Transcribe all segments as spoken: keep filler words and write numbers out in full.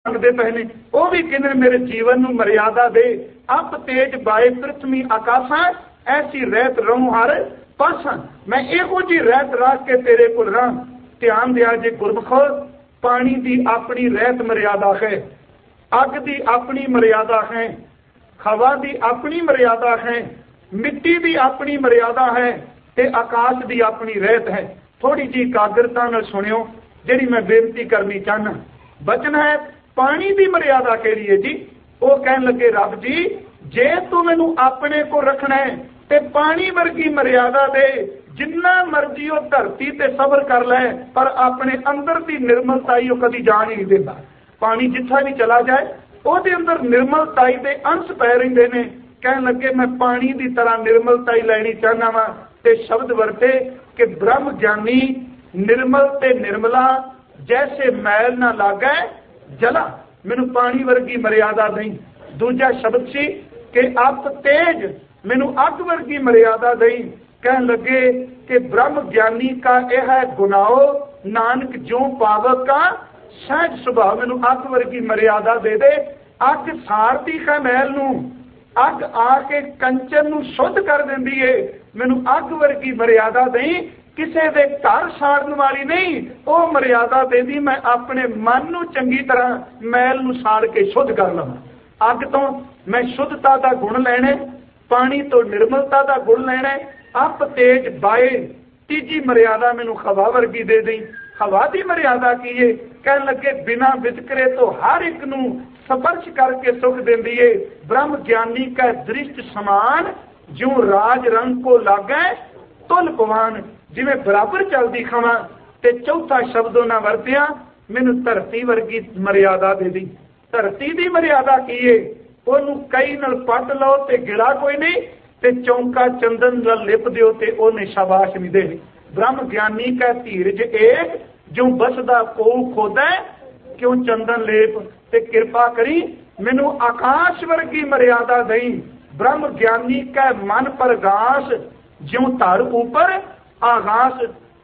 ਮੰਗਦੇ ਪਏ ਨੇ। ਉਹ ਵੀ ਕਹਿੰਦੇ ਮੇਰੇ ਜੀਵਨ ਨੂੰ ਮਰਿਆਦਾ ਦੇ। ਅਪ ਤੇਜ ਬਾਏ ਪ੍ਰਥਮੀ ਆਕਾਸ਼ਾਂ ਐਸੀ ਰਹਿਤ ਰਹੂੰ ਹਰ ਪਾਸਾਂ। ਮੈਂ ਇਹੋ ਜਿਹੀ ਰਹਿਤ ਰੱਖ ਕੇ ਤੇਰੇ ਕੋਲ ਰਾਂ। ਧਿਆਨ ਦਿਆ ਜੇ ਗੁਰਮੁਖ, ਪਾਣੀ ਦੀ ਆਪਣੀ ਰਹਿਤ ਮਰਿਆਦਾ ਹੈ, ਅੱਗ ਦੀ ਆਪਣੀ ਮਰਿਆਦਾ ਹੈ, ਹਵਾ ਦੀ ਆਪਣੀ ਮਰਿਆਦਾ ਹੈ, ਮਿੱਟੀ ਦੀ ਆਪਣੀ ਮਰਿਆਦਾ ਹੈ ਤੇ ਆਕਾਸ਼ ਦੀ ਆਪਣੀ ਰਹਿਤ ਹੈ। ਥੋੜੀ ਜੀ ਇਕਾਗਰਤਾ ਨਾਲ ਸੁਣਿਓ ਜਿਹੜੀ ਮੈਂ ਬੇਨਤੀ ਕਰਨੀ ਚਾਹਨਾ। ਬਚਨ ਹੈ ਪਾਣੀ ਦੀ ਮਰਿਆਦਾ ਕਿਹੜੀ ਹੈ ਜੀ? ਉਹ ਕਹਿਣ ਲੱਗੇ ਰੱਬ ਜੀ ਜੇ ਤੂੰ ਮੈਨੂੰ ਆਪਣੇ ਕੋਲ ਰੱਖਣਾ ਹੈ ਤੇ ਪਾਣੀ ਵਰਗੀ ਮਰਿਆਦਾ ਦੇ। ਜਿੰਨਾ ਮਰਜੀ ਉਹ ਧਰਤੀ ਤੇ ਸਬਰ ਕਰ ਲੈ ਪਰ ਆਪਣੇ ਅੰਦਰ ਦੀ ਨਿਰਮਲਤਾਈ ਉਹ ਕਦੀ ਜਾਣ ਹੀ ਨਹੀਂ ਦਿੰਦਾ। ਪਾਣੀ ਜਿੱਥਾ ਵੀ ਚਲਾ ਜਾਏ ਉਹਦੇ ਅੰਦਰ ਨਿਰਮਲਤਾਈ ਦੇ ਅੰਸ਼ ਪੈ ਰਹਿੰਦੇ ਨੇ। ਕਹਿਣ ਲੱਗੇ ਮੈਂ ਪਾਣੀ ਦੀ ਤਰ੍ਹਾਂ ਨਿਰਮਲਤਾਈ ਲੈਣੀ ਚਾਹਨਾ ਵਾ ਤੇ ਸ਼ਬਦ ਵਰਤੇ ਕਿ ਬ੍ਰਹਮ ਗਿਆਨੀ ਨਿਰਮਲ ਤੇ ਨਿਰਮਲਾ ਜੈਸੇ ਮੈਲ ਨਾ ਲਾਗੈ ਜਲਾ। ਮੈਨੂੰ ਪਾਣੀ ਵਰਗੀ ਮਰਿਆਦਾ ਨਹੀਂ। ਦੂਜਾ ਸ਼ਬਦ ਸੀ ਕਿ ਅਪ ਤੇਜ ਮੈਨੂੰ ਅੱਗ ਵਰਗੀ ਮਰਿਆਦਾ ਨਹੀਂ। ਕਹਿਣ ਲੱਗੇ ਕਿ ਬ੍ਰਹਮ ਗਿਆਨੀ ਕਾ ਇਹ ਹੈ ਗੁਨਾਓ ਨਾਨਕ ਜੋ ਪਾਵਕ ਕਾ ਸਹਿਜ ਸੁਭਾਅ। ਮੈਨੂੰ ਅੱਗ ਵਰਗੀ ਮਰਿਆਦਾ ਦੇ ਦੇ। ਅੱਗ ਸਾਰਦੀ ਹੈ ਮੈਲ ਨੂੰ, ਅੱਗ ਆ ਕੇ ਕੰਚਨ ਨੂੰ ਸ਼ੁੱਧ ਕਰ ਦਿੰਦੀ ਏ। ਮੈਨੂੰ ਅੱਗ ਵਰਗੀ ਮਰਿਆਦਾ ਨਹੀਂ, ਕਿਸੇ ਦੇ ਘਰ ਸਾੜਨ ਵਾਲੀ ਨਹੀਂ। ਉਹ ਮਰਿਆਦਾ ਦੇਦੀ ਮੈਂ ਆਪਣੇ ਮਨ ਨੂੰ ਚੰਗੀ ਤਰ੍ਹਾਂ ਮੈਲ ਨੂੰ ਸਾੜ ਕੇ ਸ਼ੁੱਧ ਕਰ ਲਵਾਂ। ਅੱਗ ਤੋਂ ਮੈਂ ਸ਼ੁੱਧਤਾ ਦਾ ਗੁਣ ਲੈਣਾ, ਪਾਣੀ ਤੋਂ ਨਿਰਮਲਤਾ ਦਾ ਗੁਣ ਲੈਣਾ। ਅਪ ਤੇਜ ਬਾਏ ਤੀਜੀ ਮਰਿਆਦਾ ਮੈਨੂੰ ਹਵਾ ਵਰਗੀ ਦੇ ਦੇਈ। ਹਵਾ ਦੀ ਮਰਿਆਦਾ ਕੀ ਏ? ਕਹਿਣ ਲੱਗੇ ਬਿਨਾਂ ਵਿਤਕਰੇ ਤੋਂ ਹਰ ਇੱਕ ਨੂੰ ਸਪਰਸ਼ ਕਰਕੇ ਸੁਖ ਦਿੰਦੀ ਏ। ਬ੍ਰਹਮ ਗਿਆਨੀ ਕਾ ਦ੍ਰਿਸ਼ਟ ਸਮਾਨ ਜਿਉ ਰਾਜ ਰੰਗ ਕੋ ਲਾਗੈ ਤੁਲ ਪਵਾਨ। ਜਿਵੇਂ ਬਰਾਬਰ ਚੱਲਦੀ ਖਾਵਾਂ। ਤੇ ਚੌਥਾ ਸ਼ਬਦ ਉਹਨਾਂ ਵਰਤਿਆ ਮੈਨੂੰ ਧਰਤੀ ਵਰਗੀ ਮਰਿਆਦਾ ਦੇ ਦੀ। ਧਰਤੀ ਦੀ ਮਰਿਆਦਾ ਕੀ ਏ? ਉਹਨੂੰ ਕਈ ਨਾਲ ਪੱਟ ਲਓ ਤੇ ਗਿਲਾ ਕੋਈ ਨਹੀਂ ਤੇ ਚੌਂਕਾ ਚੰਦਨ ਨਾਲ ਲਿਪ ਦਿਓ ਤੇ ਉਹਨੇ ਸ਼ਾਬਾਸ਼ ਨਹੀਂ ਦੇਣੀ। ਬ੍ਰਹਮ ਗਿਆਨੀ ਕਾ ਧੀਰਜ ਏਕ ਜੋ ਬਸਦਾ ਕੋ ਖੋਦਾ ਕਿਉਂ ਚੰਦਨ ਲੇਪ। ਤੇ ਕਿਰਪਾ ਕਰੀ ਮੈਨੂੰ ਆਕਾਸ਼ ਵਰਗੀ ਮਰਿਆਦਾ ਦੇਈ। ਬ੍ਰਹਮ ਗਿਆਨੀ ਕਾ ਮਨ ਪ੍ਰਗਾਸ ਜਿਉ ਧਰ ਉਪਰ ਆਗਾਸ।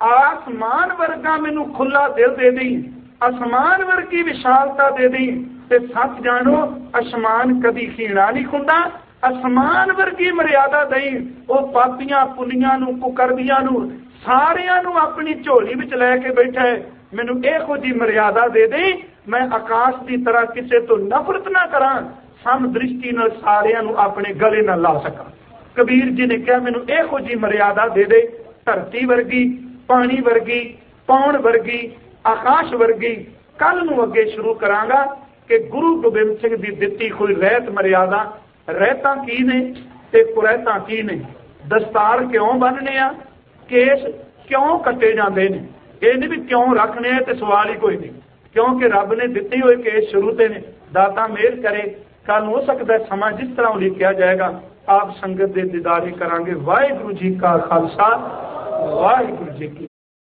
ਆਸਮਾਨ ਵਰਗਾ ਮੈਨੂੰ ਖੁੱਲਾ ਦਿਲ ਦੇ ਦੇਈ, ਅਸਮਾਨ ਵਰਗੀ ਵਿਸ਼ਾਲਤਾ ਦੇ ਦੇਈ। ਤੇ ਸੱਚ ਜਾਣੋ ਅਸਮਾਨ ਕਦੀ ਖੀਣਾ ਨਹੀਂ ਹੁੰਦਾ। ਅਸਮਾਨ ਵਰਗੀ ਮਰਿਆਦਾ ਦੇਈ। ਉਹ ਪਾਪੀਆਂ ਪੁੰਨੀਆਂ ਨੂੰ ਕੁਕਰਦੀਆਂ ਨੂੰ ਸਾਰਿਆਂ ਨੂੰ ਆਪਣੀ ਝੋਲੀ ਵਿੱਚ ਲੈ ਕੇ ਬੈਠਾ ਹੈ। ਮੈਨੂੰ ਇਹੋ ਜਿਹੀ ਮਰਿਆਦਾ ਦੇ ਦੇ ਮੈਂ ਆਕਾਸ਼ ਦੀ ਤਰ੍ਹਾਂ ਕਿਸੇ ਤੋਂ ਨਫ਼ਰਤ ਨਾ ਕਰਾਂ, ਸਮ ਦ੍ਰਿਸ਼ਟੀ ਨਾਲ ਸਾਰਿਆਂ ਨੂੰ ਆਪਣੇ ਗਲੇ ਨਾਲ ਲਾ ਸਕਾਂ। ਕਬੀਰ ਜੀ ਨੇ ਕਿਹਾ ਮੈਨੂੰ ਇਹੋ ਜਿਹੀ ਮਰਿਆਦਾ ਦੇ ਦੇ। ਧਰਤੀ ਵਰਗੀ, ਪਾਣੀ ਵਰਗੀ, ਪੌਣ ਵਰਗੀ, ਆਕਾਸ਼ ਵਰਗੀ। ਕੱਲ ਨੂੰ ਅੱਗੇ ਸ਼ੁਰੂ ਕਰਾਂਗਾ ਕਿ ਗੁਰੂ ਗੋਬਿੰਦ ਸਿੰਘ ਦੀ ਦਿੱਤੀ ਕੋਈ ਰਹਿਤ ਮਰਿਆਦਾ। ਰਹਿਤਾਂ ਕੀ ਨੇ ਤੇ ਕੁਰੈਤਾਂ ਕੀ ਨੇ? ਦਸਤਾਰ ਕਿਉਂ ਬੰਨ੍ਹਨੇ ਆ? ਕੇਸ ਕਿਉਂ ਕੱਟੇ ਜਾਂਦੇ ਨੇ? ਇਹ ਨਹੀਂ ਵੀ ਕਿਉਂ ਰੱਖਣੇ ਆ ਤੇ ਸਵਾਲ ਹੀ ਕੋਈ ਨਹੀਂ, ਕਿਉਂਕਿ ਰੱਬ ਨੇ ਦਿੱਤੇ ਹੋਏ ਕੇਸ ਸ਼ੁਰੂ ਤੇ ਨੇ। ਦਾਤਾ ਮਿਹਰ ਕਰੇ ਕੱਲ ਹੋ ਸਕਦਾ ਸਮਾਂ ਜਿਸ ਤਰ੍ਹਾਂ ਉਲੀਕਿਆ ਜਾਏਗਾ ਆਪ ਸੰਗਤ ਦੇ ਦੀਦਾਰੇ ਕਰਾਂਗੇ। ਵਾਹਿਗੁਰੂ ਜੀ ਕਾ ਖਾਲਸਾ, ਵਾਹਿਗੁਰੂ ਜੀ ਕੀ